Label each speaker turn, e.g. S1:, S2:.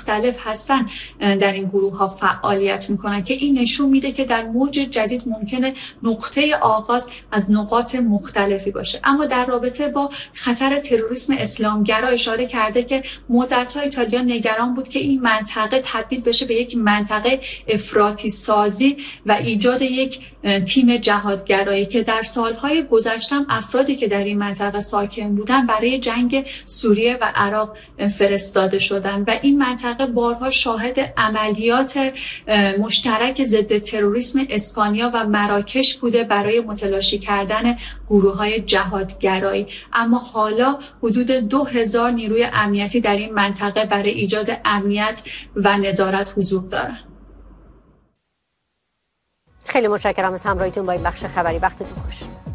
S1: مختلف هستن در این گروه ها فعالیت میکنن که این نشون میده که در موج جدید ممکنه نقطه آغاز از نقاط مختلفی باشه. اما در رابطه با خطر تروریسم اسلامگرا اشاره کرده که مدت‌ها ایتالیا نگران بود که این منطقه تبدیل بشه به یک منطقه افراطی سازی و ایجاد یک تیم جهادگرایی که در سالهای گذشته افرادی که در این منطقه ساکن بودن برای جنگ سوریه و عراق فرستاده شدن و این منطقه بارها شاهد عملیات مشترک ضد تروریسم اسپانیا و مراکش بوده برای متلاشی کردن گروه‌های جهادگرایی. اما حالا حدود 2000 نیروی امنیتی در این منطقه برای ایجاد امنیت و نظارت حضور دارند.
S2: خیلی متشکرم از همراهیتون با این بخش خبری. وقتتون خوش.